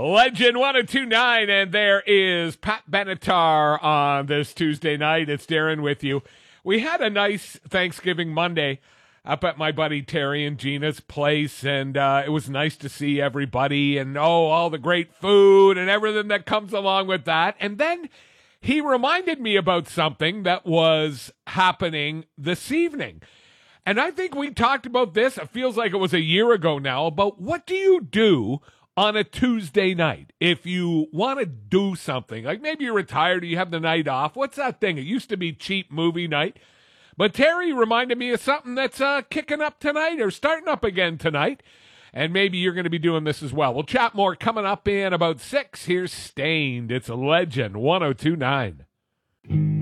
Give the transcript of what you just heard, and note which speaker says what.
Speaker 1: Legend 1029, and there is Pat Benatar on this Tuesday night. It's Darren with you. We had a nice Thanksgiving Monday up at my buddy Terry and Gina's place, and it was nice to see everybody and, all the great food and everything that comes along with that. And then he reminded me about something that was happening this evening. And I think we talked about this, it feels like it was a year ago now, about what do you do on a Tuesday night if you want to do something? Like maybe you're retired or you have the night off. What's that thing? It used to be cheap movie night. But Terry reminded me of something that's kicking up tonight or starting up again tonight. And maybe you're going to be doing this as well. We'll chat more coming up in about 6. Here's Stained. It's a Legend 1029.